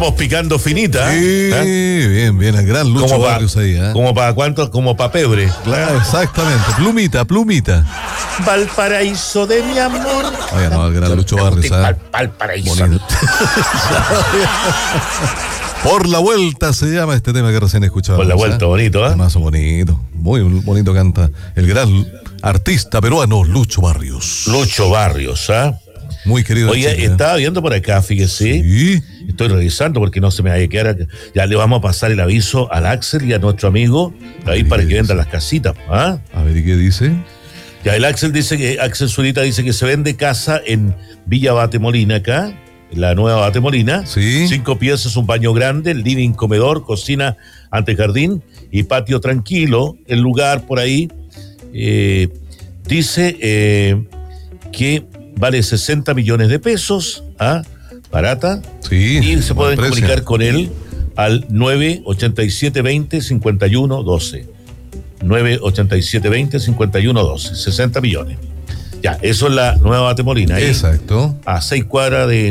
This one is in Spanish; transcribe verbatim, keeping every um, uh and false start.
Vamos picando finita. Sí, ¿eh? bien, bien, el gran Lucho Como pa- Barrios ahí, ¿eh? Como para cuántos, como para pebre. Claro, exactamente. Plumita, plumita. Valparaíso de mi amor. Oye, no, el gran Lucho Barrios, ¿eh? Val- Valparaíso. Bonito. Por la vuelta se llama este tema que recién escuchamos. Por la vuelta, ¿eh? bonito, ¿eh? Temazo bonito. Muy bonito canta el gran artista peruano Lucho Barrios. Lucho Barrios, ¿ah? Muy querido. Oye, Chile, ¿eh? estaba viendo por acá, fíjese. Sí. Estoy revisando porque no se me vaya a quedar. Ya le vamos a pasar el aviso al Axel y a nuestro amigo ahí Ay, para ¿qué que vendan dice? las casitas. ¿Ah? A ver, ¿y qué dice? Ya el Axel dice que, Axel Zurita dice que se vende casa en Villa Batemolina acá, la nueva Batemolina. Sí. Cinco piezas, un baño grande, living, comedor, cocina, antejardín y patio tranquilo. El lugar por ahí eh, dice eh, que vale sesenta millones de pesos, ¿ah? Barata. Sí. Y se pueden buen precio. comunicar con él al nueve ochenta y siete veinte cincuenta y uno doce. nueve ochenta y siete veinte cincuenta y uno doce. sesenta millones. Ya, eso es la nueva Batemolina. Ahí Exacto. a seis cuadras de